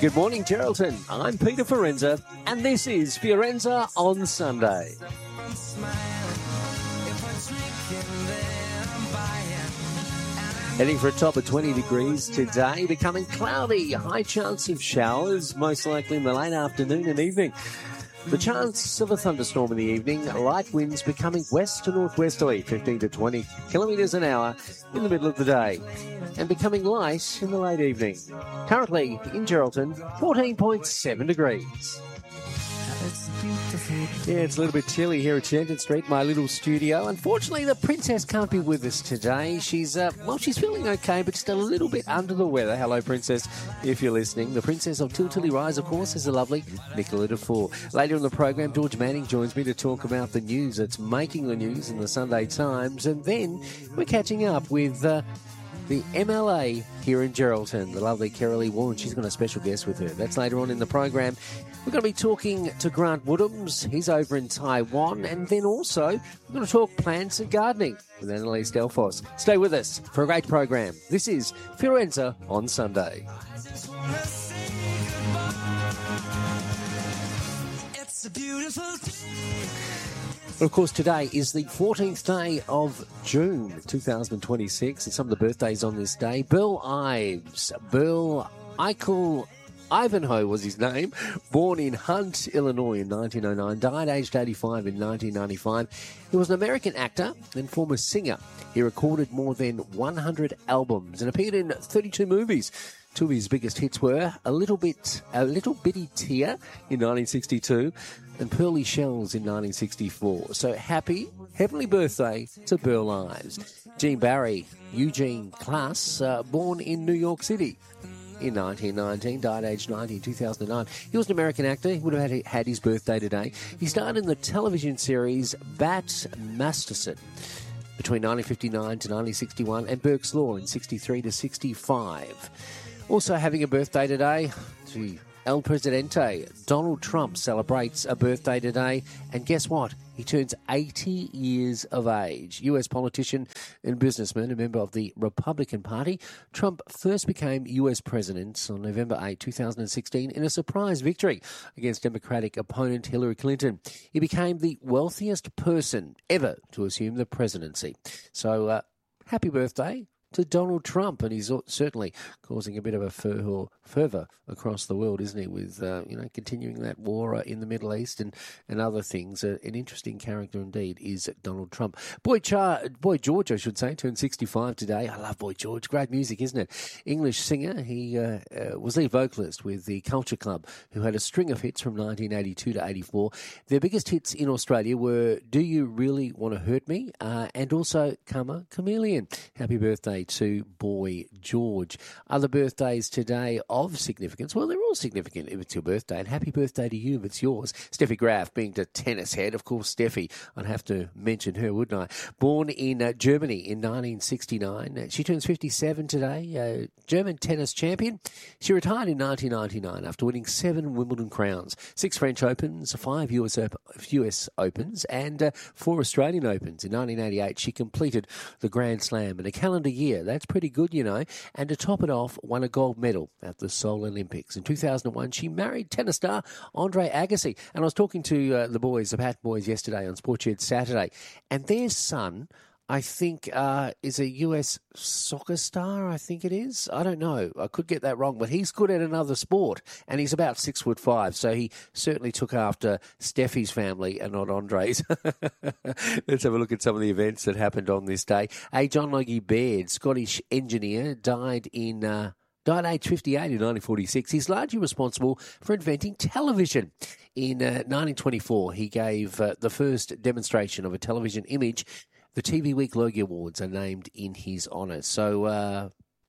Good morning, Geraldton. I'm Peter Fiorenza, and this is Fiorenza on Sunday. Heading for a top of 20 degrees today, becoming cloudy, high chance of showers, most likely in the late afternoon and evening. The chance of a thunderstorm in the evening, light winds becoming west to northwesterly, 15 to 20 kilometres an hour in the middle of the day, and becoming light in the late evening. Currently in Geraldton, 14.7 degrees. Yeah, it's a little bit chilly here at Shenton Street, my little studio. Unfortunately, the princess can't be with us today. She's feeling okay, but still a little bit under the weather. Hello, princess, if you're listening. The princess of Tiltilly Rise, of course, is the lovely Nicola Dufour. Later in the program, George Manning joins me to talk about the news that's making the news in the Sunday Times. And then we're catching up with the MLA here in Geraldton, the lovely Kerry Warren. She's got a special guest with her. That's later on in the program. We're going to be talking to Grant Woodhams. He's over in Taiwan. And then also, we're going to talk plants and gardening with Annalise Delphos. Stay with us for a great program. This is Fiorenza on Sunday. It's a beautiful day. Well, of course, today is the 14th day of June 2026, and some of the birthdays on this day. Burl Ives, Burl Eichel Ivanhoe was his name, born in Hunt, Illinois in 1909, died aged 85 in 1995. He was an American actor and former singer. He recorded more than 100 albums and appeared in 32 movies. Two of his biggest hits were A Little Bitty Tear in 1962 and Pearly Shells in 1964. So happy, heavenly birthday to Burl Ives. Gene Barry, Eugene Class, born in New York City in 1919, died aged 90 in 2009. He was an American actor. He would have had his birthday today. He starred in the television series Bat Masterson between 1959 to 1961 and Burke's Law in 63 to 65. Also having a birthday today, El Presidente, Donald Trump celebrates a birthday today. And guess what? He turns 80 years of age. US politician and businessman, a member of the Republican Party, Trump first became US president on November 8, 2016 in a surprise victory against Democratic opponent Hillary Clinton. He became the wealthiest person ever to assume the presidency. So happy birthday to Donald Trump, and he's certainly causing a bit of a fervour across the world, isn't he, with, continuing that war in the Middle East and other things. An interesting character indeed is Donald Trump. Boy George, I should say, turned 65 today. I love Boy George. Great music, isn't it? English singer. He was lead vocalist with the Culture Club, who had a string of hits from 1982 to 84. Their biggest hits in Australia were Do You Really Want to Hurt Me? And also Karma Chameleon. Happy birthday to Boy George. Other birthdays today of significance. Well, they're all significant if it's your birthday, and happy birthday to you if it's yours. Steffi Graf, being the tennis head. Of course, Steffi, I'd have to mention her, wouldn't I? Born in Germany in 1969. She turns 57 today. German tennis champion. She retired in 1999 after winning 7 Wimbledon crowns, 6 French Opens, 5 US Opens, and 4 Australian Opens. In 1988, she completed the Grand Slam in a calendar year. That's pretty good, you know. And to top it off, won a gold medal at the Seoul Olympics. In 2001, she married tennis star Andre Agassi. And I was talking to the Pat boys yesterday on Sportshed Saturday, and their son, I think, is a US soccer star, I think it is. I don't know. I could get that wrong, but he's good at another sport, and he's about 6'5", so he certainly took after Steffi's family and not Andre's. Let's have a look at some of the events that happened on this day. John Logie Baird, Scottish engineer, died aged 58 in 1946. He's largely responsible for inventing television. In 1924, he gave the first demonstration of a television image. The TV Week Logie Awards are named in his honour. So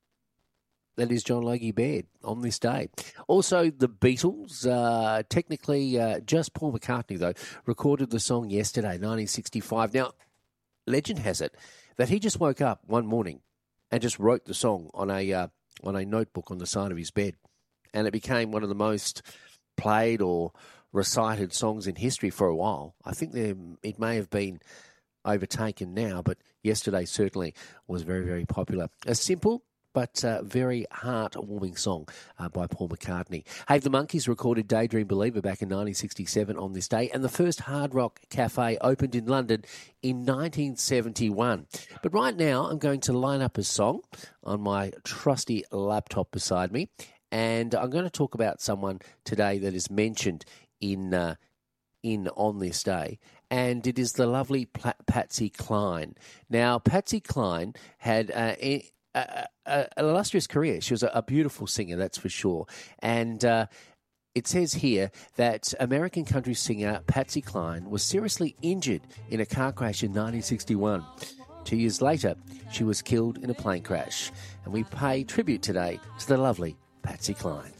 that is John Logie Baird on this day. Also, the Beatles, technically just Paul McCartney, though, recorded the song yesterday, 1965. Now, legend has it that he just woke up one morning and just wrote the song on a notebook on the side of his bed. And it became one of the most played or recited songs in history for a while. I think it may have been overtaken now, but yesterday certainly was very, very popular. A simple but very heartwarming song by Paul McCartney. Hey, the Monkees recorded Daydream Believer back in 1967 on this day, and the first Hard Rock Cafe opened in London in 1971. But right now, I'm going to line up a song on my trusty laptop beside me, and I'm going to talk about someone today that is mentioned in On This Day, and it is the lovely Patsy Cline. Now, Patsy Cline had an illustrious career. She was a beautiful singer, that's for sure. And it says here that American country singer Patsy Cline was seriously injured in a car crash in 1961. 2 years later, she was killed in a plane crash. And we pay tribute today to the lovely Patsy Cline.